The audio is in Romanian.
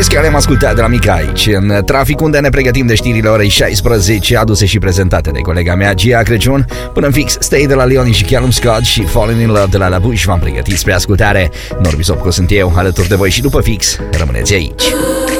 Risk, care am ascultat de la mic aici, în trafic, unde ne pregătim de știrile orei 16, aduse și prezentate de colega mea, Gia Crăciun. Până în fix, Stay de la Leoni și Callum Scott și Falling in Love de la La Bush v-am pregătit spre ascultare. Norbi Sopco sunt eu, alături de voi și după fix, rămâneți aici.